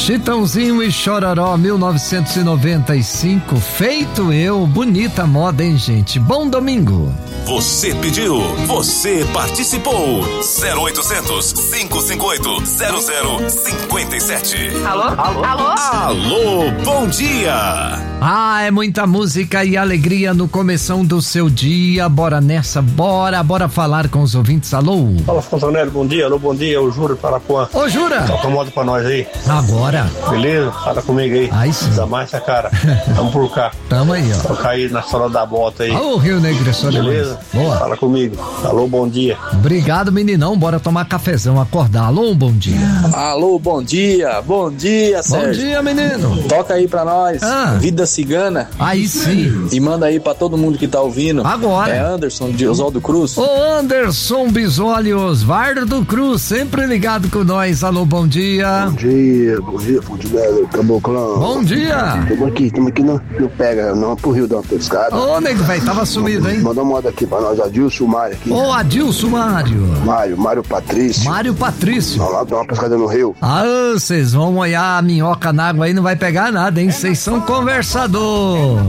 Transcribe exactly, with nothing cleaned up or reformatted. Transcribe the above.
Chitãozinho e Chororó, mil novecentos e noventa e cinco. Feito eu, bonita moda, hein, gente? Bom domingo. Você pediu, você participou. zero oitocentos, cinco cinco oito, zero zero cinco sete. Alô? Alô? Alô? Alô, bom dia. Ah, é muita música e alegria no começão do seu dia. Bora nessa, bora, bora falar com os ouvintes. Alô? Fala, Fontanelli, bom dia. Alô, bom dia. Eu juro para Parapuã. Ô, Jura? Toca moda pra nós aí. Agora. Beleza? Fala comigo aí. Aí sim. Dá mais essa cara. Vamos por cá. Tamo aí, ó. Toca aí na sola da bota aí. Ô, Rio Negro, só beleza? Boa. Fala comigo. Alô, bom dia. Obrigado, meninão. Bora tomar cafezão, acordar. Alô, bom dia. Alô, bom dia. Bom dia, Sérgio. Bom dia, menino. Toca aí pra nós. Ah. Vida Cigana. Aí sim. E manda aí pra todo mundo que tá ouvindo. Agora. É Anderson de Oswaldo Cruz. Ô, Anderson Bisoli, Osvaldo Cruz, sempre ligado com nós. Alô, bom dia. Bom dia, bom dia, Fontanelli, Caboclão. Bom dia. Estamos aqui, estamos aqui no, no Pega, não pro Rio dar uma pescada. Ô, nego, velho, tava sumido, hein? Manda uma moda aqui pra nós, Adilson Mário aqui. Ô, Adilson Mário. Mário, Mário Patrício. Mário Patrício. Vamos lá dar uma pescada no rio. Ah, vocês vão molhar a minhoca na água aí, não vai pegar nada, hein? Vocês são conversador.